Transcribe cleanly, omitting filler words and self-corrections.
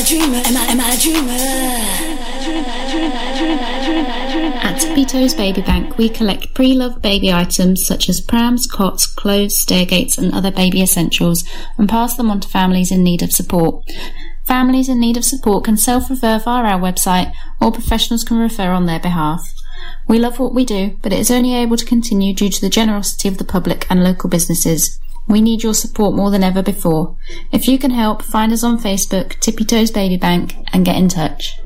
At Tippy Toes Baby Bank, we collect pre-loved baby items such as prams, cots, clothes, stairgates and other baby essentials and pass them on to families in need of support. Families in need of support can self-refer via our website or professionals can refer on their behalf. We love what we do, but it is only able to continue due to the generosity of the public and local businesses. We need your support more than ever before. If you can help, find us on Facebook, Tippy Toes Baby Bank, and get in touch.